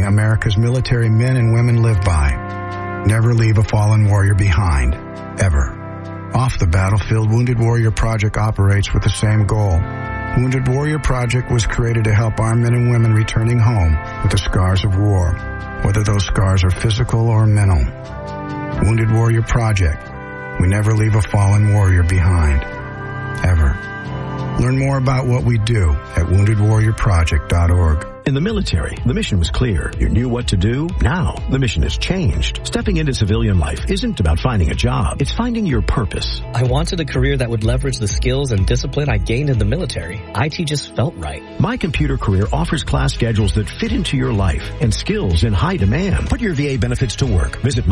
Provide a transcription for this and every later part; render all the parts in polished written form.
saying America's military men and women live by. Never leave a fallen warrior behind, ever. Off the battlefield, Wounded Warrior Project operates with the same goal. Wounded Warrior Project was created to help our men and women returning home with the scars of war, whether those scars are physical or mental. Wounded Warrior Project. We never leave a fallen warrior behind, ever. Learn more about what we do at woundedwarriorproject.org. In the military, the mission was clear. You knew what to do. Now, the mission has changed. Stepping into civilian life isn't about finding a job. It's finding your purpose. I wanted a career that would leverage the skills and discipline I gained in the military. IT just felt right. My Computer Career offers class schedules that fit into your life and skills in high demand. Put your VA benefits to work. Visit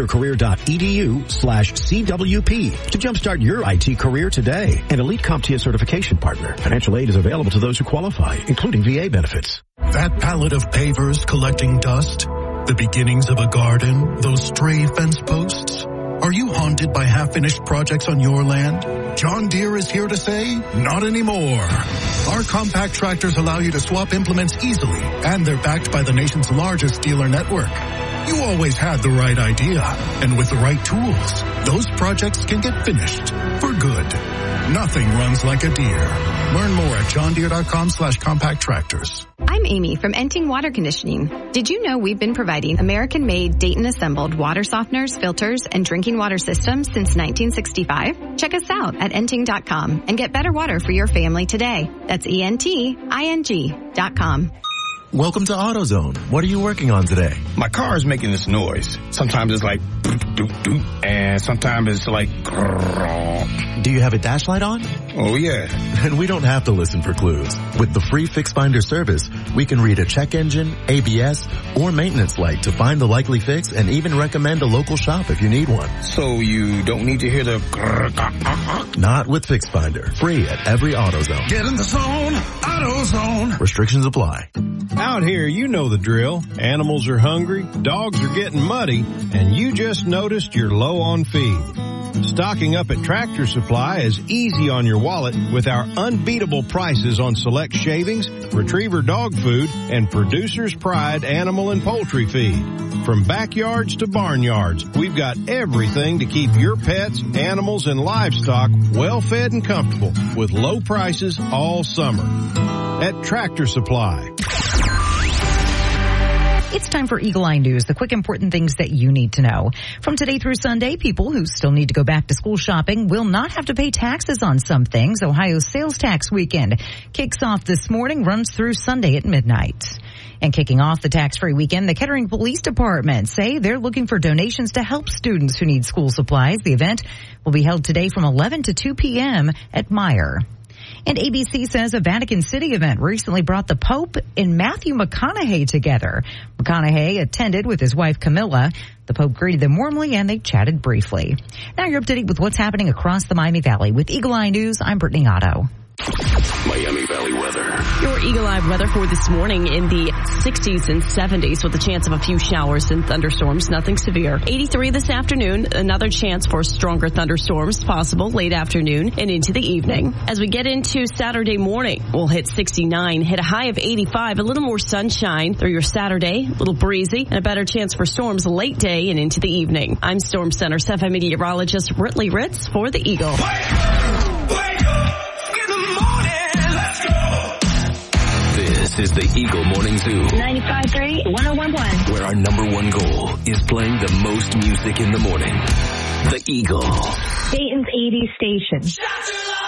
mycomputercareer.edu/CWP to jumpstart your IT career today. An elite CompTIA certification partner. Financial aid is available to those who qualify, including VA benefits. That pallet of pavers collecting dust, the beginnings of a garden, those stray fence posts. Are you haunted by half-finished projects on your land? John Deere is here to say, not anymore. Our compact tractors allow you to swap implements easily, and they're backed by the nation's largest dealer network. You always had the right idea, and with the right tools, those projects can get finished for good. Nothing runs like a Deere. Learn more at johndeere.com/compact tractors. I'm Amy from Enting Water Conditioning. Did you know we've been providing American-made, Dayton-assembled water softeners, filters, and drinking water systems since 1965? Check us out at enting.com and get better water for your family today. That's ENTING.com. Welcome to AutoZone. What are you working on today? My car is making this noise. Sometimes it's like doop, doop, doop, and sometimes it's like grrr. Do you have a dash light on? Oh, yeah. And we don't have to listen for clues. With the free Fix Finder service, we can read a check engine, ABS, or maintenance light to find the likely fix and even recommend a local shop if you need one. So you don't need to hear the grrr, Not with Fix Finder. Free at every AutoZone. Get in the zone, AutoZone. Restrictions apply. Out here, you know the drill. Animals are hungry, dogs are getting muddy, and you just noticed you're low on feed. Stocking up at Tractor Supply is easy on your wallet with our unbeatable prices on select shavings, retriever dog food, and Producer's Pride animal and poultry feed. From backyards to barnyards, we've got everything to keep your pets, animals, and livestock well fed and comfortable with low prices all summer. At Tractor Supply. It's time for Eagle Eye News, the quick important things that you need to know. From today through Sunday, people who still need to go back to school shopping will not have to pay taxes on some things. Ohio's sales tax weekend kicks off this morning, runs through Sunday at midnight. And kicking off the tax-free weekend, the Kettering Police Department say they're looking for donations to help students who need school supplies. The event will be held today from 11 to 2 p.m. at Meijer. And ABC says a Vatican City event recently brought the Pope and Matthew McConaughey together. McConaughey attended with his wife Camilla. The Pope greeted them warmly and they chatted briefly. Now you're up to date with what's happening across the Miami Valley. With Eagle Eye News, I'm Brittany Otto. Miami Valley weather. Your Eagle Eye weather for this morning in the 60s and 70s with a chance of a few showers and thunderstorms, nothing severe. 83 this afternoon, another chance for stronger thunderstorms possible late afternoon and into the evening. As we get into Saturday morning, we'll hit 69, hit a high of 85, a little more sunshine through your Saturday, a little breezy, and a better chance for storms late day and into the evening. I'm Storm Center 7 meteorologist Rittley Ritz for the Eagle. This is the Eagle Morning Zoo. 95.3, 101.1. Where our number one goal is playing the most music in the morning. The Eagle. Dayton's 80s station.